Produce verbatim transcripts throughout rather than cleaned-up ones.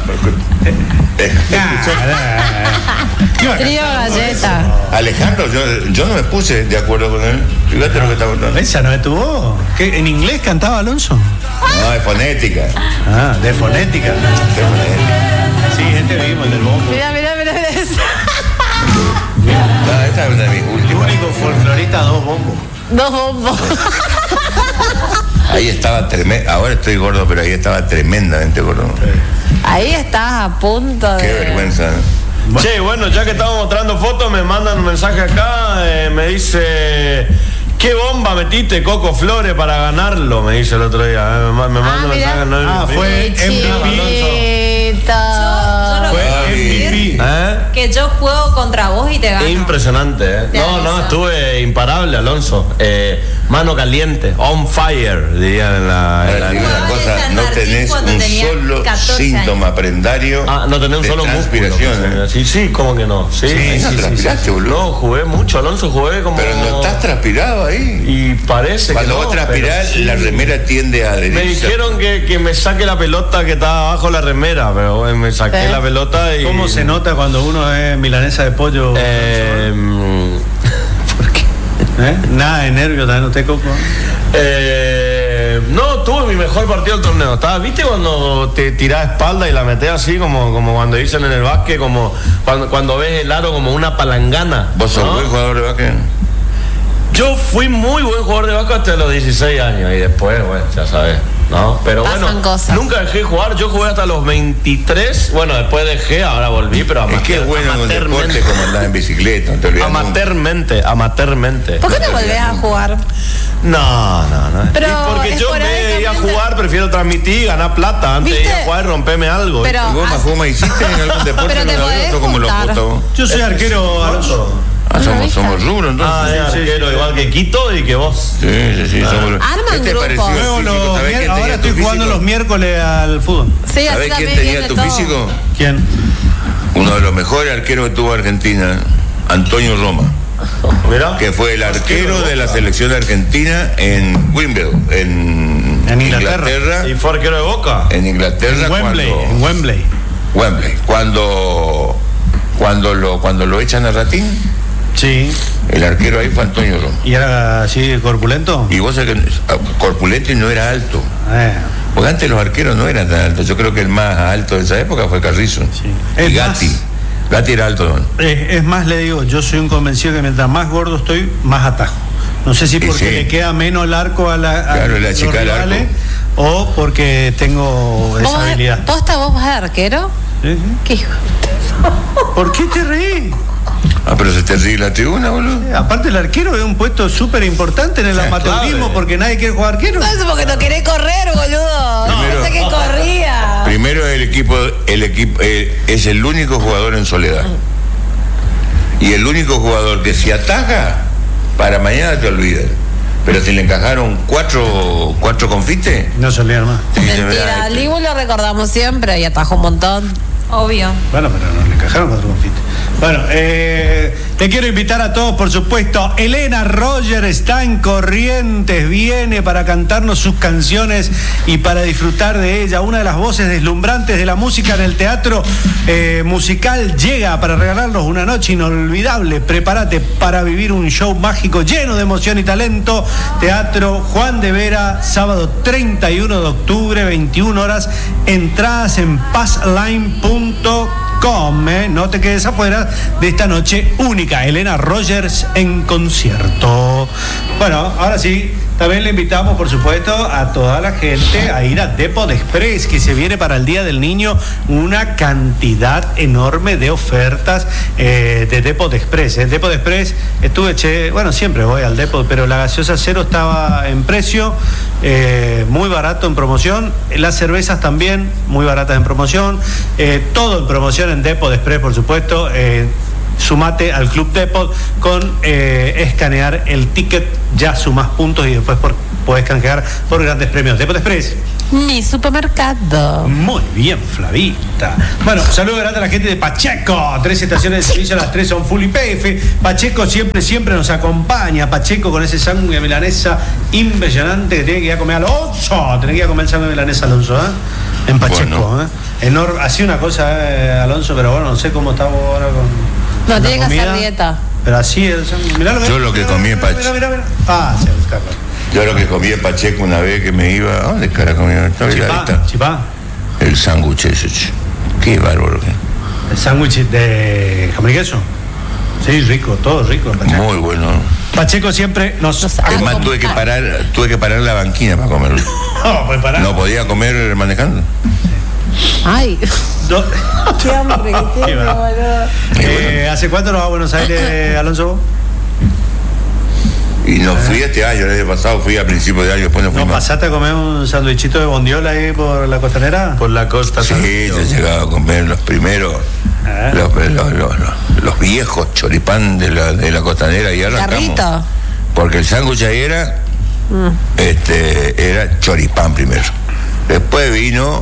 Trío galleta. Alejandro, yo, yo no me puse de acuerdo con él. Fíjate lo que está contando. Esa no estuvo. ¿Qué, ¿En inglés cantaba Alonso? No, de fonética. Ah, de fonética. De fonética. Sí, este mismo, el del bombo. Mira, mira, mira esa. No, esta es una de mis El últimas. único folclorista dos bombos. Dos bombos. Ahí estaba tremendo. Ahora estoy gordo, pero ahí estaba tremendamente gordo. Ahí estás a punto de... Qué vergüenza. Bueno. Che, bueno, ya que estamos mostrando fotos, me mandan un mensaje acá, eh, me dice, ¿qué bomba metiste, Coco Flores, para ganarlo? Me dice el otro día, eh, me, me manda ah, un mensaje. No, ah, fue M V P. Fue M V P. ¿Eh? Que yo juego contra vos y te gano. Impresionante, ¿eh? No, no, estuve imparable, Alonso. Eh, mano caliente, on fire, dirían en la... En la, en la cosa, no tenés un solo síntoma prendario. Ah, no tenés un solo transpiración. Músculo, ¿eh? Sí, sí, ¿cómo que no? Sí, sí, sí, no sí, transpiraste, sí. boludo. No, jugué mucho, Alonso, jugué como... Pero no estás transpirado ahí. Y parece Cuando que vos no, transpirás, sí. la remera tiende a adherirse. Me dijeron que, que me saque la pelota que estaba abajo la remera, pero bueno, me saqué ¿Eh? la pelota y... ¿Cómo se nota cuando uno es milanesa de pollo? Eh, ¿Por qué? ¿Eh? Nada de nervio también usted, Coco. Eh, no, tuve mi mejor partido del torneo. Estaba, ¿viste cuando te tirás espalda y la metés así, como, como cuando dicen en el básquet, como cuando, cuando ves el aro como una palangana? ¿Vos sos ¿no? buen jugador de básquet? Yo fui muy buen jugador de básquet hasta los dieciséis años y después, bueno, ya sabes, ¿no? Pero Pasan bueno, cosas. nunca dejé de jugar. Yo jugué hasta los veintitrés. Bueno, después dejé, ahora volví, pero amateur, Es que es bueno en un deporte como andar en bicicleta, no te olvides nunca. Amateurmente, amateurmente. ¿Por qué no volvés a jugar? No, no, no. Pero Y porque yo en vez de ir a esporádicamente- jugar, prefiero transmitir y ganar plata antes de ir ¿Viste? a jugar y romperme algo. Pero- ¿Y vos, Ah, Majoma, hiciste en algún deporte? Pero te no podés otro como los juntar. putos? Yo soy arquero, Alonso. Ah, somos, somos rubros, entonces. Ah, es arquero igual que Quito y que vos. Sí, sí, sí, somos rubros. Arman ¿Qué te grupos. pareció el Juego físico? los ¿Sabés mier- quién ahora tenía estoy tu jugando físico? los miércoles al fútbol. Sí, así ¿Sabés quién también tenía viene tu todo. físico? ¿Quién? Uno de los mejores arqueros que tuvo Argentina, Antonio Roma, Mirá. que fue el arquero de la selección argentina en Wimbledon, en, En Inglaterra. Inglaterra. ¿Y fue arquero de Boca? En Inglaterra, En Wembley, cuando, en Wembley. Wembley, cuando, cuando, lo, cuando lo echan a Ratín, Sí. el arquero ahí fue Antonio Roma. ¿Y era así corpulento? Y vos sabés que ah, corpulento y no era alto. Eh, Porque antes los arqueros no eran tan altos. Yo creo que el más alto de esa época fue Carrizo. Sí. Y Es Gatti. más- Gatti era alto, ¿no? es, es más, le digo, yo soy un convencido que mientras más gordo estoy, más atajo. No sé si Y porque sí. le queda menos el arco a la a Claro, le los achica el arco. rivales, o porque tengo ¿Vos esa vas- habilidad. ¿Posta vos vas de arquero? ¿Sí? ¿Qué hijo? ¿Por qué te reís? Ah, pero se te ríe la tribuna, boludo. Eh, Aparte el arquero es un puesto súper importante en el Sí, amateurismo clave. porque nadie quiere jugar arquero. No, eso porque no querés correr, boludo. No, Primero- pensé que corría. Primero el equipo, el equipo eh, es el único jugador en soledad. Y el único jugador que si ataja, para mañana te olvidas. Pero si le encajaron cuatro, cuatro confites, No se olvidan más. te dicen, Mentira, "Mira, al este". Dibu lo recordamos siempre y atajó un montón. Obvio. Bueno, pero no le encajaron cuatro confites. Bueno, eh, te quiero invitar a todos, por supuesto. Elena Roger está en Corrientes, viene para cantarnos sus canciones y para disfrutar de ella. Una de las voces deslumbrantes de la música en el teatro eh, musical llega para regalarnos una noche inolvidable. Prepárate para vivir un show mágico lleno de emoción y talento. Teatro Juan de Vera, sábado treinta y uno de octubre, veintiuna horas. Entradas en passline punto com. ¿eh? No te quedes afuera de esta noche única. Elena Rogers en concierto. Bueno, ahora sí, también le invitamos, por supuesto, a toda la gente a ir a Depot Express, que se viene para el Día del Niño una cantidad enorme de ofertas eh, de Depot Express. El Depot Express, estuve, che, bueno, siempre voy al Depot, pero la gaseosa cero estaba en precio, eh, muy barato en promoción. Las cervezas también, muy baratas en promoción. Eh, todo en promoción en Depot Express, por supuesto. Eh, Sumate al Club Depot con eh, escanear el ticket, ya sumas puntos y después por, podés canjear por grandes premios. Depot Express. Mi supermercado. Muy bien, Flavita. Bueno, saludo grande a la gente de Pacheco. Tres estaciones de servicio, las tres son full I P F. Pacheco siempre, siempre nos acompaña. Pacheco con ese sándwich de milanesa impresionante que tiene que ir a comer Alonso. Tiene que ir a comer el sándwich de milanesa, Alonso, ¿eh? En Pacheco, Bueno. ¿eh? Enor- Hacía una cosa, eh, Alonso, pero bueno, no sé cómo está vos ahora con. No, con la tiene que hacer comida. dieta. Pero así es. Mirá lo que- Yo lo que mirá, comí en mirá, Pacheco. Mirá, mirá, mirá. Ah, sí, a buscarlo. Yo lo que comí en Pacheco una vez que me iba. ¿A dónde cara comí? Está bien, ahí Chipá, está. chipá. El sándwich ese. che. Qué bárbaro. El sándwich de jamón y queso. Sí, rico, todo rico. en Pacheco. Muy bueno. Pacheco siempre nos. Nos- Es más, Ah, tuve que ah. parar, tuve que parar la banquina para comerlo. No, pues pará. No podía comer manejando. Ay, Do- qué hambre que Qué tengo, va. boludo. Eh, ¿Hace cuánto nos va a Buenos Aires, Alonso? Y no fui este año, el año pasado fui a principios de año, después no fui ¿No más. pasaste a comer un sándwichito de bondiola ahí por la costanera? Por la costa. Sí, yo he llegado a comer los primeros, Ah. los, los, los- los- los viejos choripán de la, de la costanera y arrancamos. Carrito. Porque el sándwich ahí era, este, era choripán primero. Después vino,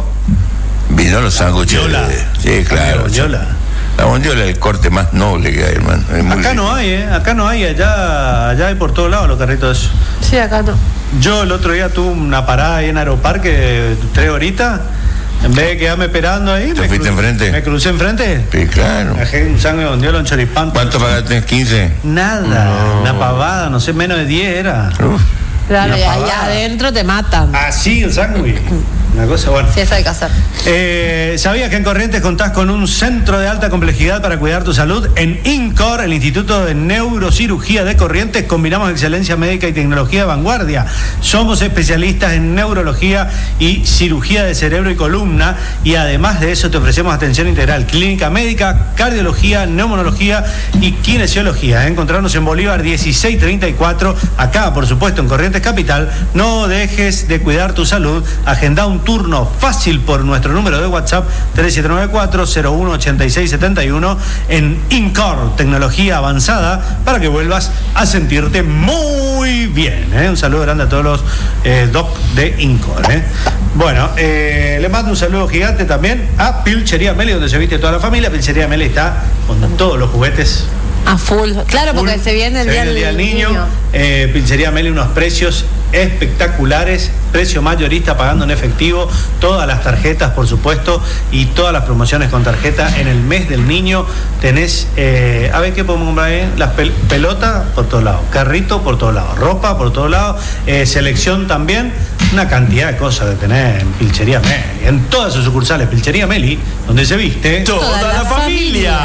vino los sándwiches. bondiola. de- Sí, claro. bondiola. La bondiola es el corte más noble que hay, hermano. Es muy Acá no rico. hay, ¿eh? Acá no hay, allá, allá hay por todos lados los carritos esos. Sí, acá no. Yo el otro día tuve una parada ahí en Aeroparque, tres horitas. En vez de quedarme esperando ahí. ¿Te me fuiste cru- enfrente? Me crucé enfrente. Sí, claro. Dejé un sándwich de bondiola, un choripán. ¿Cuánto pagaste? ¿quince? Nada, una pavada, no sé, menos de diez era. Uf. Claro, Una y allá pavada. adentro te matan. Así el sándwich. Una cosa, bueno. Sí, eso hay que hacer. Eh, ¿Sabías que en Corrientes contás con un centro de alta complejidad para cuidar tu salud? En INCOR, el Instituto de Neurocirugía de Corrientes, combinamos excelencia médica y tecnología de vanguardia. Somos especialistas en neurología y cirugía de cerebro y columna, y además de eso te ofrecemos atención integral, clínica médica, cardiología, neumonología y kinesiología. Encontrarnos en Bolívar dieciséis treinta y cuatro, acá por supuesto en Corrientes Capital. No dejes de cuidar tu salud. Agenda un turno fácil por nuestro número de WhatsApp tres siete nueve cuatro cero uno ocho seis siete uno en INCOR, tecnología avanzada, para que vuelvas a sentirte muy bien, ¿eh? Un saludo grande a todos los eh, doc de INCOR, ¿eh? Bueno, eh, le mando un saludo gigante también a Pilchería Meli, donde se viste toda la familia. Pilchería Meli está con todos los juguetes. A full. Claro, porque Full. se viene el, Se día, viene el día del del niño. niño. Eh, Pizzería Meli, unos precios espectaculares, precio mayorista pagando en efectivo, todas las tarjetas por supuesto y todas las promociones con tarjeta en el mes del niño. Tenés, eh, a ver qué podemos comprar ahí, las pel- pelotas por todos lados, carrito por todos lados, ropa por todos lados, eh, selección también, una cantidad de cosas de tener en Pilchería Meli, en todas sus sucursales. Pilchería Meli, donde se viste Toda, Toda la, la familia.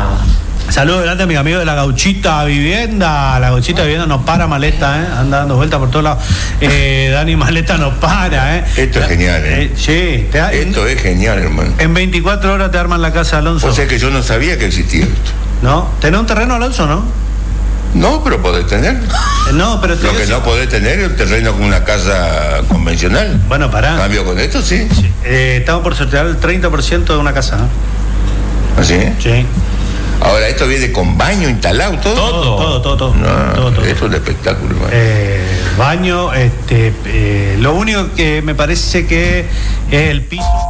Saludos delante a mi amigo de la Gauchita Vivienda. La Gauchita Vivienda no para, Maleta, ¿eh? Anda dando vueltas por todos lados. Eh, Dani Maleta no para, ¿eh? Esto es genial, ¿eh? sí, te da- Esto es genial, hermano. en veinticuatro horas te arman la casa, Alonso. O sea que yo no sabía que existía esto. ¿No? ¿Tenés un terreno, Alonso, no? No, pero podés tener. Eh, no, pero te Lo digo que si- no podés tener es un terreno con una casa convencional. Bueno, pará. Cambio con esto, sí. Eh, estamos por sortear el treinta por ciento de una casa, ¿eh? ¿Así? Sí. Ahora, esto viene con baño instalado, todo. Todo, todo, todo. todo, No, todo, todo. esto es de espectáculo, hermano. Eh, baño, este, eh, lo único que me parece que es el piso.